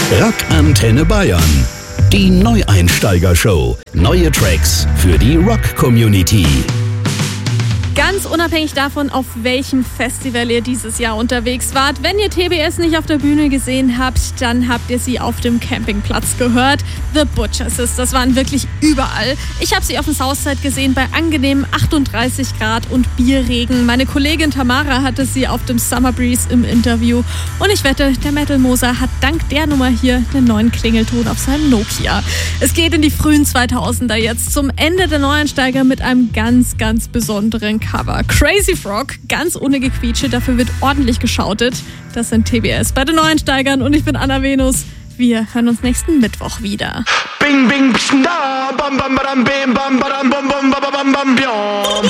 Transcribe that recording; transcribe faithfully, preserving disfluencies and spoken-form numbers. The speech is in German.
Rock Antenne Bayern. Die Neueinsteiger-Show. Neue Tracks für die Rock-Community. Ganz unabhängig davon, auf welchem Festival ihr dieses Jahr unterwegs wart, wenn ihr T B S nicht auf der Bühne gesehen habt, dann habt ihr sie auf dem Campingplatz gehört. The Butcher Sisters waren wirklich überall. Ich habe sie auf dem Southside gesehen bei angenehmen achtunddreißig Grad und Bierregen. Meine Kollegin Tamara hatte sie auf dem Summer Breeze im Interview. Und ich wette, der Metal Moser hat dank der Nummer hier einen neuen Klingelton auf seinem Nokia. Es geht in die frühen zweitausender jetzt, zum Ende der Neueinsteiger mit einem ganz, ganz besonderen Cover. Crazy Frog, ganz ohne Gequietsche, dafür wird ordentlich geschautet. Das sind T B S bei den Neueinsteigern und ich bin Anna Venus. Wir hören uns nächsten Mittwoch wieder. Bing, bing, da, bam, bam, bam, bam, bam, bam, bam, bam, bam, bam, bam, bam.